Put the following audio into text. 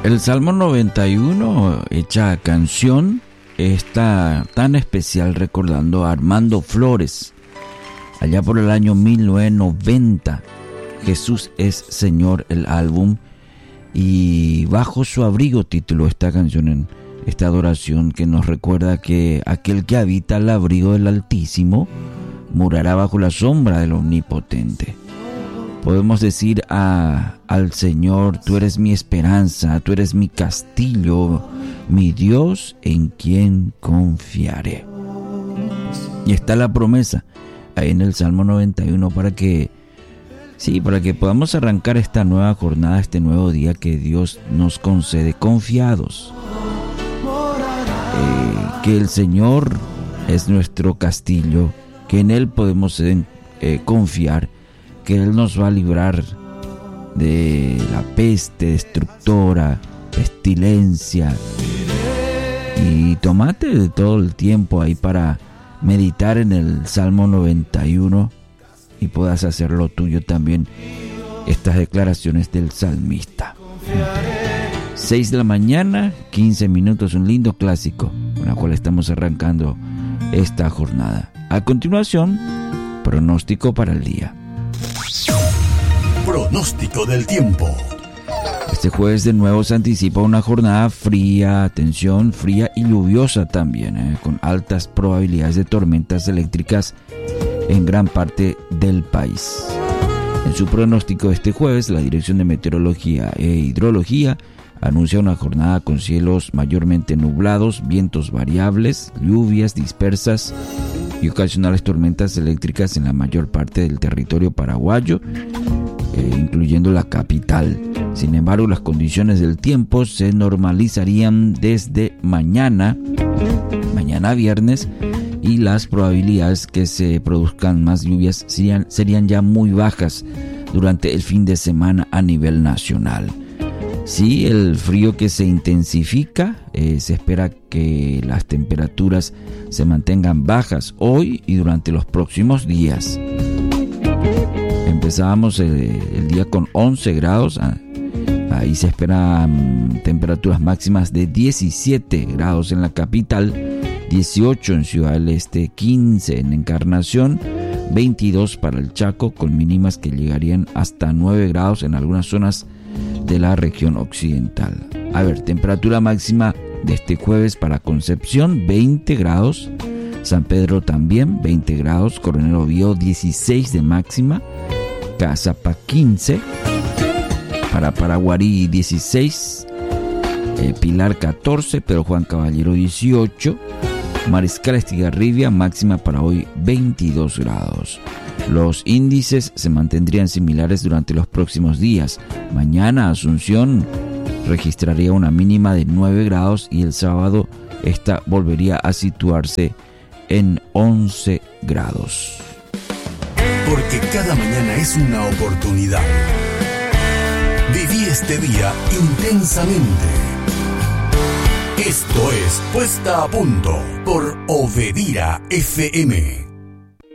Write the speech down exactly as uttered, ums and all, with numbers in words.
El Salmo noventa y uno, hecha canción, está tan especial recordando a Armando Flores. Allá por el año mil novecientos noventa, Jesús es Señor, el álbum, y Bajo su abrigo tituló esta canción, en esta adoración que nos recuerda que aquel que habita al abrigo del Altísimo morará bajo la sombra del Omnipotente. Podemos decir a, al Señor: tú eres mi esperanza, tú eres mi castillo, mi Dios en quien confiaré. Y está la promesa ahí en el Salmo noventa y uno para que, sí, para que podamos arrancar esta nueva jornada, este nuevo día que Dios nos concede, confiados. Eh, que el Señor es nuestro castillo, que en Él podemos eh, confiar, que Él nos va a librar de la peste destructora, pestilencia. Y tomate de todo el tiempo ahí para meditar en el Salmo noventa y uno y puedas hacerlo tuyo también, estas declaraciones del salmista. seis de la mañana, quince minutos, un lindo clásico con el cual estamos arrancando esta jornada. A continuación, pronóstico para el día. Pronóstico del tiempo. Este jueves de nuevo se anticipa una jornada fría, atención, fría y lluviosa también, eh, con altas probabilidades de tormentas eléctricas en gran parte del país. En su pronóstico este jueves, la Dirección de Meteorología e Hidrología anuncia una jornada con cielos mayormente nublados, vientos variables, lluvias dispersas y ocasionales tormentas eléctricas en la mayor parte del territorio paraguayo, eh, incluyendo la capital. Sin embargo, las condiciones del tiempo se normalizarían desde mañana, mañana viernes, y las probabilidades que se produzcan más lluvias serían, serían ya muy bajas durante el fin de semana a nivel nacional. Sí, el frío que se intensifica, eh, se espera que las temperaturas se mantengan bajas hoy y durante los próximos días. Empezábamos el, el día con once grados, ahí se esperan temperaturas máximas de diecisiete grados en la capital, dieciocho en Ciudad del Este, quince en Encarnación, veintidós para el Chaco, con mínimas que llegarían hasta nueve grados en algunas zonas de la región occidental. A ver, temperatura máxima de este jueves para Concepción, veinte grados, San Pedro también veinte grados, Coronel Oviedo dieciséis de máxima, Cazapá quince, para Paraguarí dieciséis, eh, Pilar catorce, Pedro Juan Caballero dieciocho, Mariscal Estigarribia máxima para hoy veintidós grados. Los índices se mantendrían similares durante los próximos días. Mañana Asunción registraría una mínima de nueve grados y el sábado esta volvería a situarse en once grados. Porque cada mañana es una oportunidad. Viví este día intensamente. Esto es Puesta a Punto por Obedira F M.